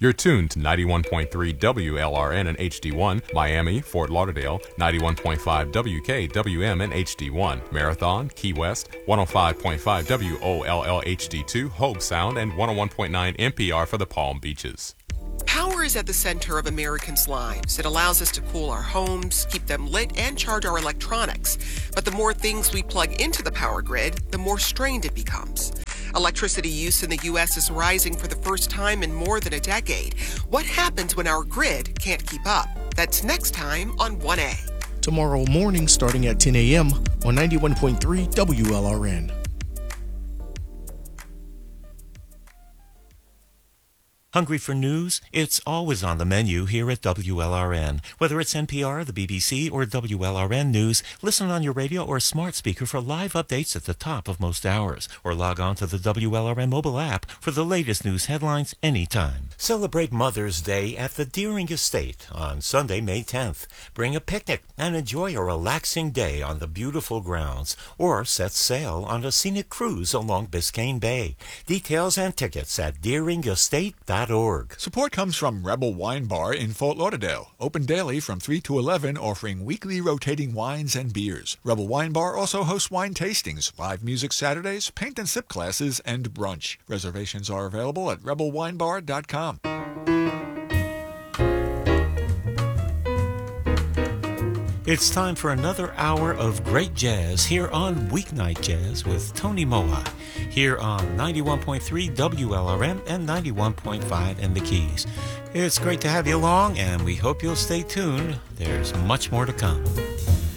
You're tuned to 91.3 WLRN and HD1, Miami, Fort Lauderdale, 91.5 WKWM and HD1, Marathon, Key West, 105.5 WOLL HD2, Hobe Sound, and 101.9 NPR for the Palm Beaches. Power is at the center of Americans' lives. It allows us to cool our homes, keep them lit, and charge our electronics. But the more things we plug into the power grid, the more strained it becomes. Electricity use in the U.S. is rising for the first time in more than a decade. What happens when our grid can't keep up? That's next time on 1A. Tomorrow morning starting at 10 a.m. on 91.3 WLRN. Hungry for news? It's always on the menu here at WLRN. Whether it's NPR, the BBC, or WLRN News, listen on your radio or smart speaker for live updates at the top of most hours, or log on to the WLRN mobile app for the latest news headlines anytime. Celebrate Mother's Day at the Deering Estate on Sunday, May 10th. Bring a picnic and enjoy a relaxing day on the beautiful grounds, or set sail on a scenic cruise along Biscayne Bay. Details and tickets at deeringestate.org. Support comes from Rebel Wine Bar in Fort Lauderdale. Open daily from 3 to 11, offering weekly rotating wines and beers. Rebel Wine Bar also hosts wine tastings, live music Saturdays, paint and sip classes, and brunch. Reservations are available at rebelwinebar.com. It's time for another hour of great jazz here on Weeknight Jazz with Tony Moa, here on 91.3 WLRN and 91.5 in the Keys. It's great to have you along, and we hope you'll stay tuned. There's much more to come.